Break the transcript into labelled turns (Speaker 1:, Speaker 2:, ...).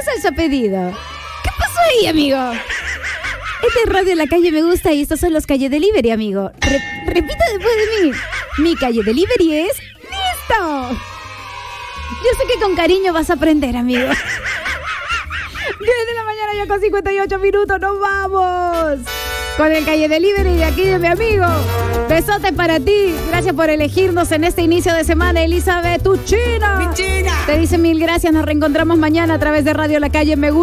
Speaker 1: salsa ha pedido? ¿Qué pasó ahí, amigo? Este es Radio La Calle Me Gusta y estos son los Calle Delivery, amigo. Repita después de mí. Mi Calle Delivery es... ¡Listo! Yo sé que con cariño vas a aprender, amigo. 10 de la mañana ya con 58 minutos. ¡Nos vamos! Con el Calle Delivery de aquí de mi amigo. Besote para ti. Gracias por elegirnos en este inicio de semana. Elizabeth, tu china.
Speaker 2: ¡Mi china!
Speaker 1: Te dice mil gracias. Nos reencontramos mañana a través de Radio La Calle Me Gusta.